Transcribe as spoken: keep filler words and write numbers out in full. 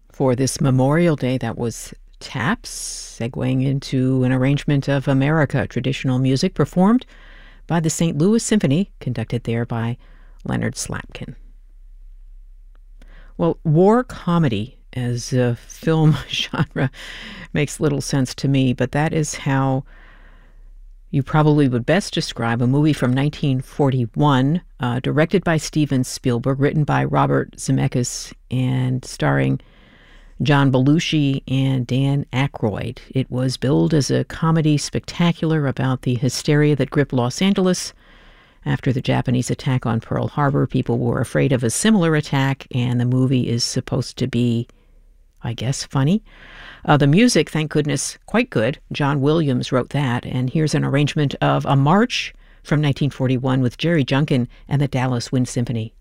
For this Memorial Day, that was Taps, segueing into an arrangement of America, traditional music performed by the Saint Louis Symphony, conducted there by Leonard Slatkin. Well, war comedy as a film genre makes little sense to me, but that is how you probably would best describe a movie from nineteen forty-one, uh, directed by Steven Spielberg, written by Robert Zemeckis, and starring John Belushi and Dan Aykroyd. It was billed as a comedy spectacular about the hysteria that gripped Los Angeles after the Japanese attack on Pearl Harbor. People were afraid of a similar attack, and the movie is supposed to be, I guess, funny. Uh, the music, thank goodness, quite good. John Williams wrote that, and here's an arrangement of A March from nineteen forty-one with Jerry Junkin and the Dallas Wind Symphony.